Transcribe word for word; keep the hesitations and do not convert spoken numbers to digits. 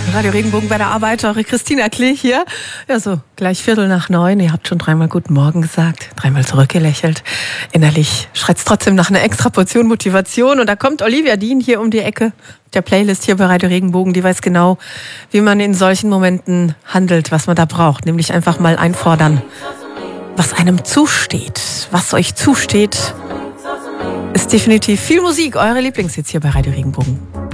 Radio Regenbogen bei der Arbeit, eure Christina Klee hier. Ja, so gleich Viertel nach neun. Ihr habt schon dreimal Guten Morgen gesagt, dreimal zurückgelächelt. Innerlich schreit's trotzdem nach einer extra Portion Motivation. Und da kommt Olivia Dean hier um die Ecke, der Playlist hier bei Radio Regenbogen. Die weiß genau, wie man in solchen Momenten handelt, was man da braucht. Nämlich einfach mal einfordern, was einem zusteht. Was euch zusteht, ist definitiv viel Musik. Eure Lieblingshits hier bei Radio Regenbogen.